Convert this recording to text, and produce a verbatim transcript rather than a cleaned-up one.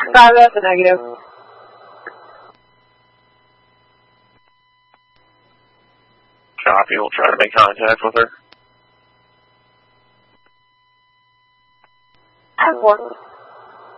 five, that's a negative. Copy, we'll try to make contact with her. Four.